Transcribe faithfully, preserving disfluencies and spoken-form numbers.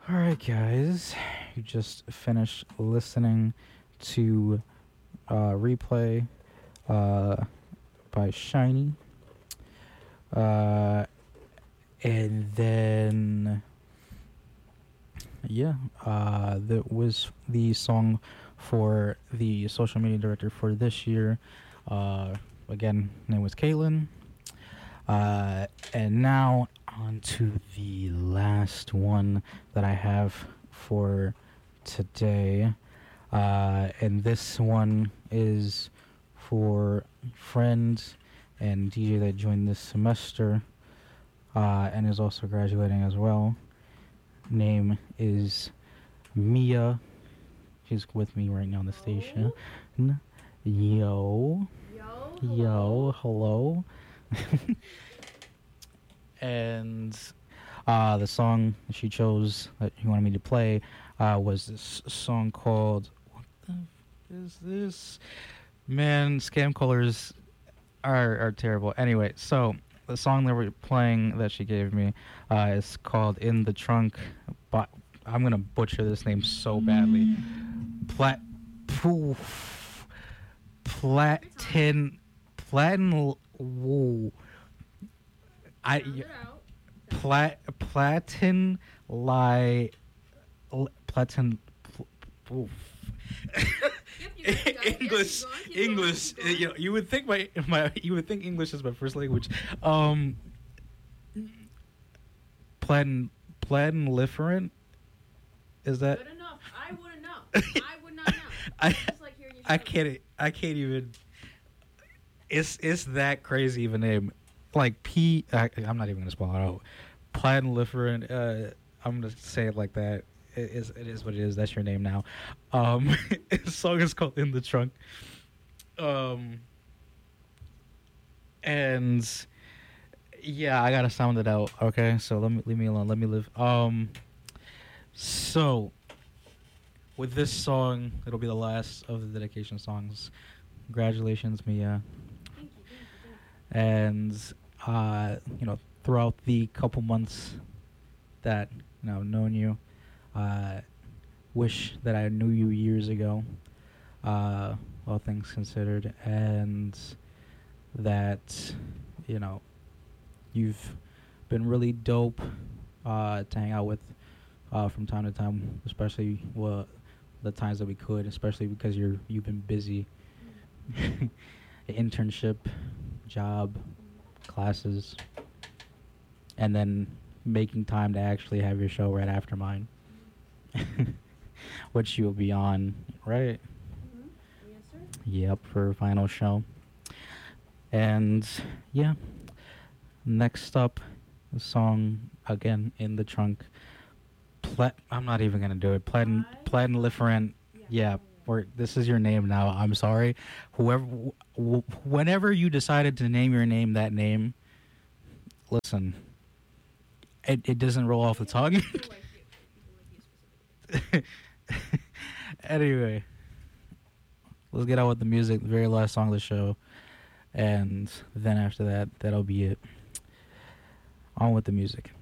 Alright, guys, you just finished listening to uh, Replay uh, by Shiny. Uh, and then, yeah, uh, that was the song for the social media director for this year. Uh, again, name was Caitlin. Uh, and now on to the last one that I have for today. Uh, and this one is for friends and D J that joined this semester uh, and is also graduating as well. Name is Mia. She's with me right now on the station. Yo. Yo. Yo. Hello. And uh, the song she chose that she wanted me to play uh, was this song called "What the f- is this?" Man, scam callers are are terrible. Anyway, so the song that we're playing that she gave me uh, is called "In the Trunk." But I'm gonna butcher this name so badly. Plat, poof, platin, platin. Whoa. I y- plat platin li platin pl- oof. English English uh, you know, you would think my my you would think English is my first language. Um platin platinliferant, is that Good enough. I wouldn't know. I would not know. I Just like hearing you I say it. can't I can't even it's it's that crazy of a name. Like P, I, I'm not even gonna spell it out. Platinliferant. Uh, I'm gonna say it like that. It is. It is what it is. That's your name now. Um, the song is called "In the Trunk." Um, and yeah, I gotta sound it out. Okay, so let me leave me alone. Let me live. Um, so with this song, it'll be the last of the dedication songs. Congratulations, Mia. Thank you, thank you, thank you. And uh, you know, throughout the couple months that you know I've known you, uh, wish that I knew you years ago, uh, all things considered, and that you know you've been really dope uh, to hang out with uh, from time to time, especially well, the times that we could, especially because you're you've been busy, internship, job, classes, and then making time to actually have your show right after mine, which you'll be on, right? Mm-hmm. Yes, sir. Yep, for a final show. And yeah, next up, the song again "In the Trunk." Plat. I'm not even gonna do it. Platin. I- Platinliferant. Yeah. Or this is your name now. I'm sorry. Whoever, w- w- whenever you decided to name your name that name, listen, it it doesn't roll off the tongue. People like you. People like you specifically. Anyway, let's get out with the music. The very last song of the show, and then after that, that'll be it. On with the music.